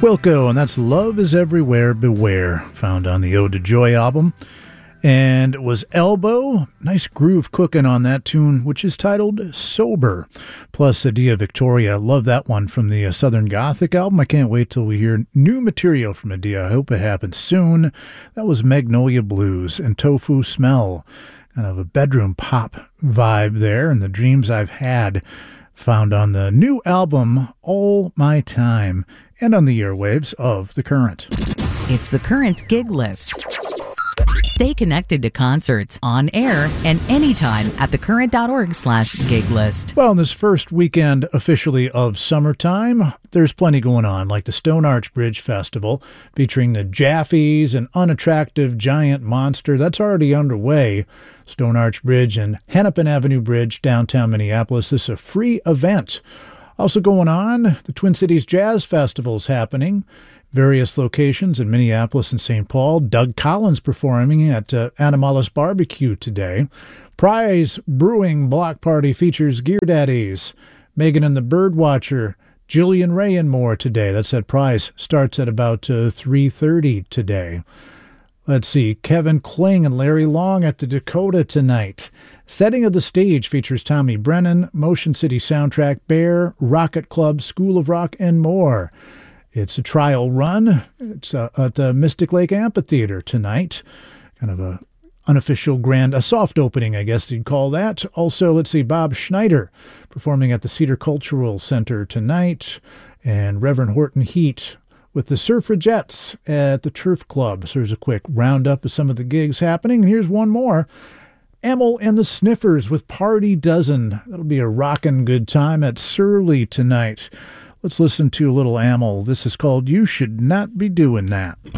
Wilco, and that's Love Is Everywhere, Beware, found on the Ode to Joy album. And it was Elbow, nice groove cooking on that tune, which is titled Sober. Plus Adia Victoria, love that one from the Southern Gothic album. I can't wait till we hear new material from Adia. I hope it happens soon. That was Magnolia Blues and Tofu Smell. Kind of a bedroom pop vibe there, and the dreams I've had, found on the new album All My Time and on the airwaves of The Current. It's The Current's gig list. Stay connected to concerts on air and anytime at thecurrent.org/gig list. Well, in this first weekend officially of summertime, there's plenty going on, like the Stone Arch Bridge Festival featuring the Jaffies, an unattractive giant monster. That's already underway. Stone Arch Bridge and Hennepin Avenue Bridge, downtown Minneapolis. This is a free event. Also going on, the Twin Cities Jazz Festival is happening. Various locations in Minneapolis and St. Paul. Doug Collins performing at Animalis Barbecue today. Prize Brewing Block Party features Gear Daddies, Megan and the Birdwatcher, Jillian Ray and more today. That's at Prize. Starts at about 3:30 today. Let's see, Kevin Kling and Larry Long at the Dakota tonight. Setting of the Stage features Tommy Brennan, Motion City Soundtrack, Bear, Rocket Club, School of Rock, and more. It's a trial run. It's at the Mystic Lake Amphitheater tonight. Kind of a unofficial a soft opening, I guess you'd call that. Also, let's see, Bob Schneider performing at the Cedar Cultural Center tonight. And Reverend Horton Heat with the Suffragettes at the Turf Club. So there's a quick roundup of some of the gigs happening. Here's one more. Emil and the Sniffers with Party Dozen. That'll be a rockin' good time at Surly tonight. Let's listen to a little Amel. This is called You Should Not Be Doing That.